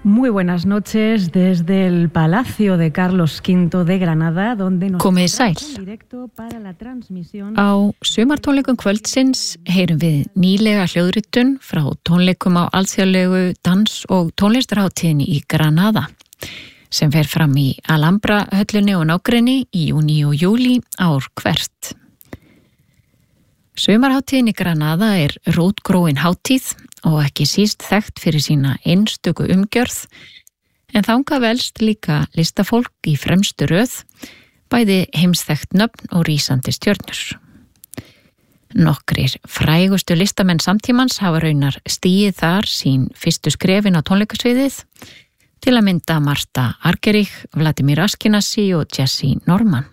Muy buenas noches desde el Palacio de Carlos V de Granada, donde nos Komið sæl. directo para la transmisión. Á sumartónleikum kvöldsins heyrum við nýlega hljóðritun frá tónleikum á alþjóðlegu dans- og tónlistarhátíðinni í Granada, sem fer fram í Alhambra höllunni og nágrenni í júní og júlí ár hvert. Sumarhátíðin í Granada er rótgróin hátíð og ekki síst þekkt fyrir sína einstöku umgjörð, en þangað velst líka listafólk í fremstu röð, bæði heimsþekkt nöfn og rísandi stjörnur. Nokkrir frægustu listamenn samtímans hafa raunar stigið þar sín fyrstu skrefin á tónleikasviðið, til að mynda Marta Argerich, Vladimir Ashkenazy og Jesse Norman.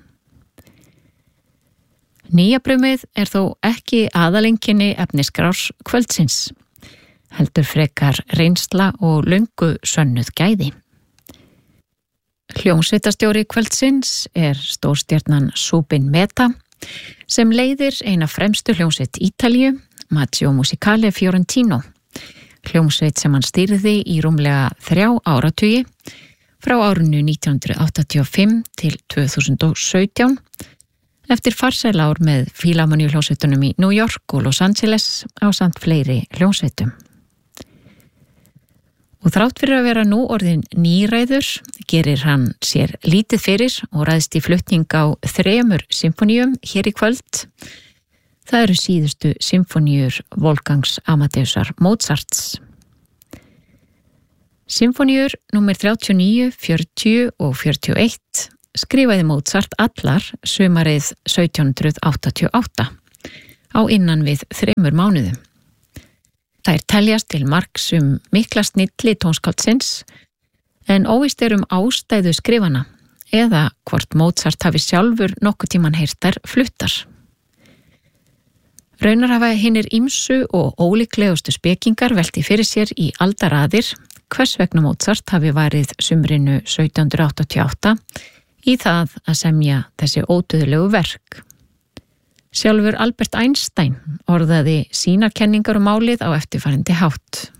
Nýjabrumið er þó ekki aðalenginni efnisgrás kvöldsins, heldur frekar reynsla og löngu sönnuð gæði. Hljómsveitarstjóri kvöldsins er stórstjarnan Zubin Mehta, sem leiðir eina fremstu hljómsveit Ítalíu, Maggio Musicale Fiorentino, hljómsveit sem hann stýrði í rúmlega 3 áratugi, frá árinu 1985 til 2017, eftir farsæl ár með Fílharmoníu hljómsveitunum í New York og Los Angeles ásamt fleiri hljómsveitum. Og þrátt fyrir að vera nú orðin nýræður gerir hann sér lítið fyrir og ræðst í flutning á 3 symfóníum hér í kvöld. Það eru síðustu symfóníur Wolfgangs Amadeusar Mozarts. Symfóníur númer 39, 40 og 41 skrifaði Mozart allar sumarið 1788 á innan við 3 mánuðum. Þær teljast til marks mikla snilli tónskáldsins, en óvíst er ástæðu skrifana eða hvort Mozart hafi sjálfur nokkuð tíman heyrt þær fluttar. Raunar hafa hinir ýmsu og ólíklegustu spekingar velti fyrir sér í aldaraðir hvers vegna Mozart hafi varið sumrinu 1788 í það að semja þessi ódauðlegu verk. Sjálfur Albert Einstein orðaði sínar kenningar málið á eftirfarandi hátt.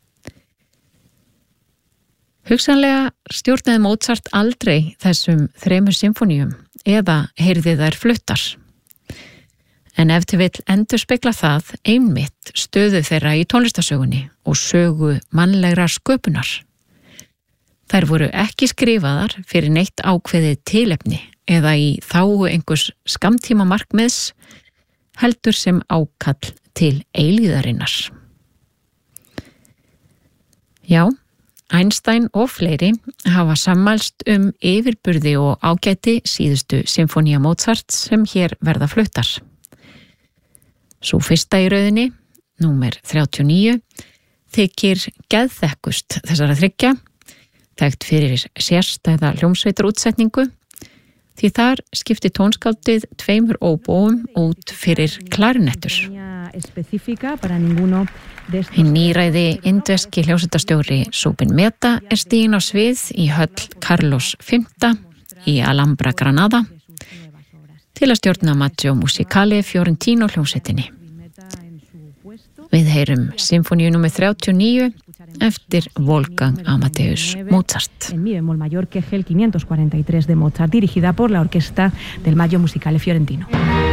Hugsanlega stjórnaði Mozart aldrei þessum 3 symfóníum eða heyrði þær fluttar. En ef til vill endurspegla það einmitt stöðu þeirra í tónlistarsögunni og sögu mannlegrar sköpunar. Þær voru ekki skrifaðar fyrir neitt ákveðið tilefni eða í þágu einhvers skammtíma markmiðs, heldur sem ákall til eilíðarinnar. Já, Einstein og fleiri hafa sammælst yfirburði og ágæti síðustu symfónía Mozarts sem hér verða fluttar. Sú fyrsta í rauðinni, númer 39, þykir geðþekkust þessara 3, þekkt fyrir sérstæða hljómsveitarútsetningu, því þar skipti tónskáldið 2 óbóum út fyrir klarinettur. Hinn nýræði indverski hljómsveitarstjóri Zubin Mehta er stiginn á svið í höll Carlos V í Alhambra Granada til að stjórna Maggio Musicale Fiorentino hljómsveitinni. Við heyrum symfóníu númer 39 eftir Wolfgang Amadeus Mozart. En mi bemol mayor que el 543 de Mozart, dirigida por la orquesta del Maggio Musicale Fiorentino.